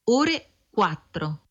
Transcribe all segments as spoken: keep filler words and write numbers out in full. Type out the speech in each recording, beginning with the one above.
ore quattro.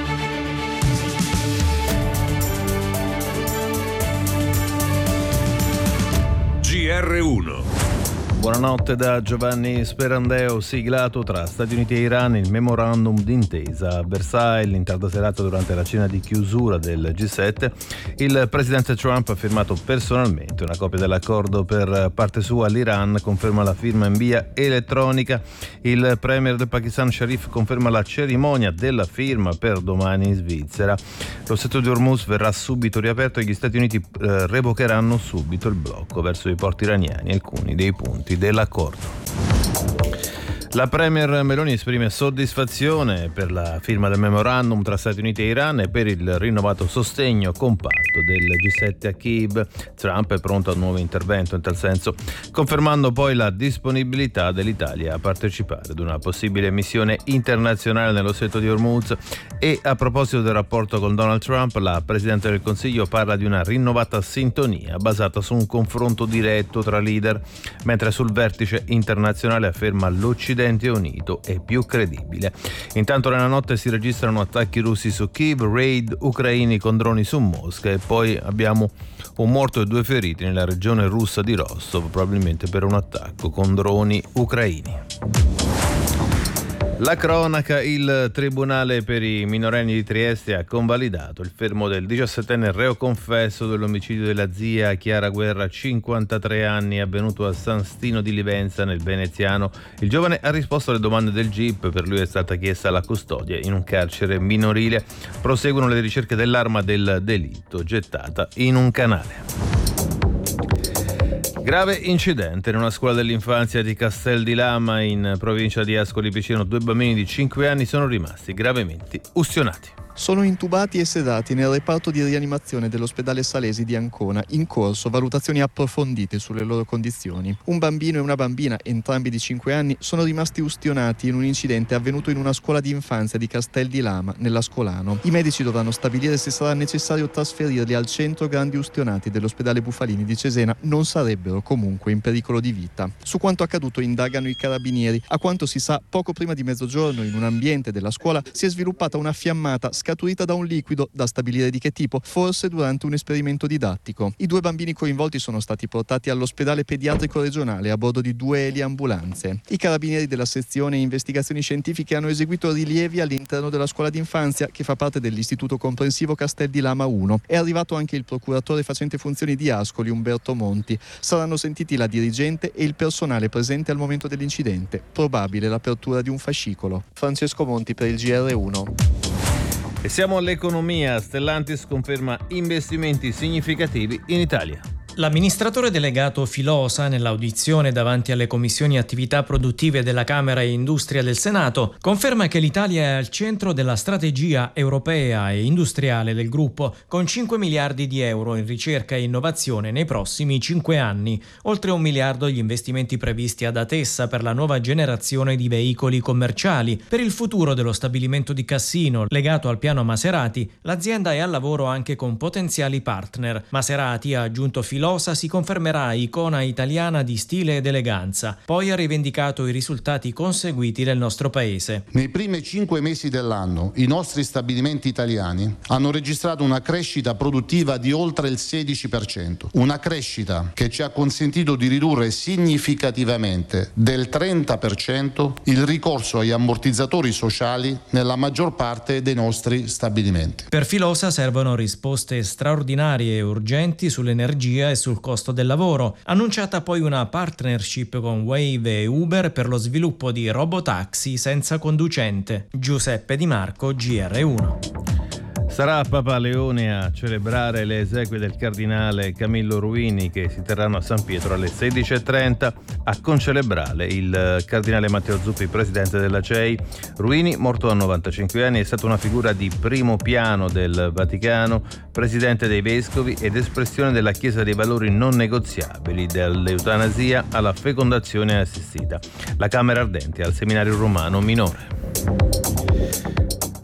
G R uno. Buonanotte da Giovanni Sperandeo. Siglato tra Stati Uniti e Iran il memorandum d'intesa a Versailles in tarda serata durante la cena di chiusura del G sette. Il presidente Trump ha firmato personalmente una copia dell'accordo. Per parte sua l'Iran conferma la firma in via elettronica. Il premier del Pakistan Sharif conferma la cerimonia della firma per domani in Svizzera. Lo stretto di Hormuz verrà subito riaperto e gli Stati Uniti eh, revocheranno subito il blocco verso i porti iraniani, alcuni dei punti dell'accordo. La premier Meloni esprime soddisfazione per la firma del memorandum tra Stati Uniti e Iran e per il rinnovato sostegno compatto del G sette a Kiev. Trump è pronto a un nuovo intervento in tal senso, confermando poi la disponibilità dell'Italia a partecipare ad una possibile missione internazionale nello stretto di Hormuz. E a proposito del rapporto con Donald Trump, la Presidente del Consiglio parla di una rinnovata sintonia basata su un confronto diretto tra leader, mentre sul vertice internazionale afferma l'Occidente unito e più credibile. Intanto nella notte si registrano attacchi russi su Kiev, raid ucraini con droni su Mosca e poi abbiamo un morto e due feriti nella regione russa di Rostov, probabilmente per un attacco con droni ucraini. La cronaca: il Tribunale per i minorenni di Trieste ha convalidato il fermo del diciassettenne reo confesso dell'omicidio della zia Chiara Guerra, cinquantatré anni, avvenuto a San Stino di Livenza nel Veneziano. Il giovane ha risposto alle domande del G I P, per lui è stata chiesta la custodia in un carcere minorile. Proseguono le ricerche dell'arma del delitto gettata in un canale. Grave incidente in una scuola dell'infanzia di Castel di Lama in provincia di Ascoli Piceno. Due bambini di cinque anni sono rimasti gravemente ustionati. Sono intubati e sedati nel reparto di rianimazione dell'ospedale Salesi di Ancona, in corso valutazioni approfondite sulle loro condizioni. Un bambino e una bambina, entrambi di cinque anni, sono rimasti ustionati in un incidente avvenuto in una scuola di infanzia di Castel di Lama, nell'Ascolano. I medici dovranno stabilire se sarà necessario trasferirli al centro grandi ustionati dell'ospedale Bufalini di Cesena. Non sarebbero comunque in pericolo di vita. Su quanto accaduto indagano i carabinieri. A quanto si sa, poco prima di mezzogiorno, in un ambiente della scuola, si è sviluppata una fiammata scaturita da un liquido, da stabilire di che tipo, forse durante un esperimento didattico. I due bambini coinvolti sono stati portati all'ospedale pediatrico regionale a bordo di due eliambulanze. I carabinieri della sezione investigazioni scientifiche hanno eseguito rilievi all'interno della scuola d'infanzia che fa parte dell'istituto comprensivo Castel di Lama uno. È arrivato anche il procuratore facente funzioni di Ascoli, Umberto Monti. Saranno sentiti la dirigente e il personale presente al momento dell'incidente. Probabile l'apertura di un fascicolo. Francesco Monti per il G R uno. E siamo all'economia. Stellantis conferma investimenti significativi in Italia. L'amministratore delegato Filosa, nell'audizione davanti alle commissioni attività produttive della Camera e Industria del Senato, conferma che l'Italia è al centro della strategia europea e industriale del gruppo, con cinque miliardi di euro in ricerca e innovazione nei prossimi cinque anni, oltre un miliardo gli investimenti previsti ad Atessa per la nuova generazione di veicoli commerciali. Per il futuro dello stabilimento di Cassino, legato al piano Maserati, l'azienda è al lavoro anche con potenziali partner. Maserati, ha aggiunto Filosa, si confermerà icona italiana di stile ed eleganza. Poi ha rivendicato i risultati conseguiti nel nostro paese. Nei primi cinque mesi dell'anno i nostri stabilimenti italiani hanno registrato una crescita produttiva di oltre il sedici per cento, una crescita che ci ha consentito di ridurre significativamente del trenta per cento il ricorso agli ammortizzatori sociali nella maggior parte dei nostri stabilimenti. Per Filosa servono risposte straordinarie e urgenti sull'energia e sul costo del lavoro. Annunciata poi una partnership con Wave e Uber per lo sviluppo di robotaxi senza conducente. Giuseppe Di Marco, G R uno. Sarà Papa Leone a celebrare le esequie del cardinale Camillo Ruini, che si terranno a San Pietro alle sedici e trenta. A concelebrare il cardinale Matteo Zuppi, presidente della C E I. Ruini, morto a novantacinque anni, è stata una figura di primo piano del Vaticano, presidente dei vescovi ed espressione della Chiesa dei valori non negoziabili, dall'eutanasia alla fecondazione assistita. La Camera Ardente al seminario romano minore.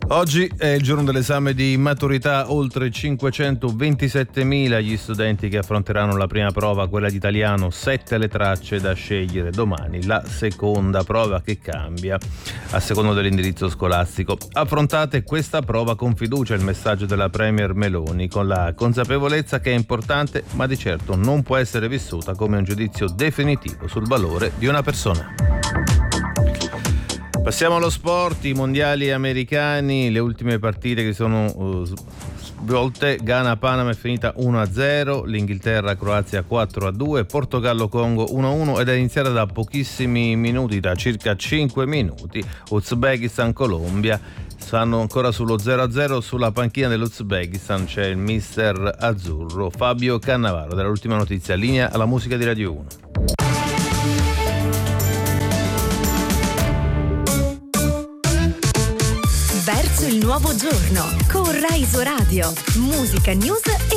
Oggi è il giorno dell'esame di maturità, oltre cinquecentoventisettemila gli studenti che affronteranno la prima prova, quella di italiano, sette le tracce da scegliere domani, la seconda prova che cambia a seconda dell'indirizzo scolastico. Affrontate questa prova con fiducia, il messaggio della Premier Meloni, con la consapevolezza che è importante, ma di certo non può essere vissuta come un giudizio definitivo sul valore di una persona. Passiamo allo sport, i mondiali americani, le ultime partite che sono uh, svolte. Ghana-Panama è finita uno a zero, l'Inghilterra-Croazia quattro a due, Portogallo-Congo uno a uno ed è iniziata da pochissimi minuti, da circa cinque minuti, Uzbekistan-Colombia. Stanno ancora sullo zero a zero, sulla panchina dell'Uzbekistan c'è il mister azzurro Fabio Cannavaro. Dall'ultima notizia, linea alla musica di Radio uno. Verso il nuovo giorno con Rai Radio, musica, news e